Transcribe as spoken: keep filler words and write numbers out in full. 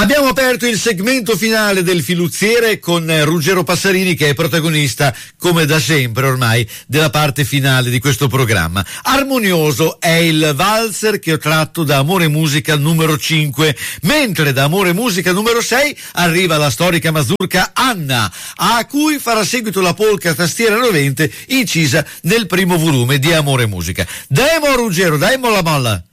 Abbiamo aperto il segmento finale del Filuzziere con Ruggero Passarini, che è protagonista, come da sempre ormai, della parte finale di questo programma. Armonioso è il valzer che ho tratto da Amore Musica numero cinque, mentre da Amore Musica numero sei arriva la storica mazurka Anna, a cui farà seguito la polca tastiera rovente incisa nel primo volume di Amore Musica. Demo Ruggero, dai molla molla!